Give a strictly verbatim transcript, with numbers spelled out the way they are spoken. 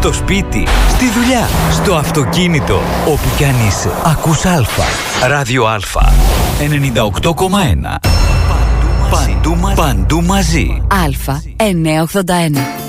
στο σπίτι, στη δουλειά, στο αυτοκίνητο, όπου κι αν είσαι. Ακούς Α. Ράδιο Α. ενενήντα οκτώ κόμμα ένα. Παντού μαζί. Παντού μαζί. Α εννιακόσια ογδόντα ένα.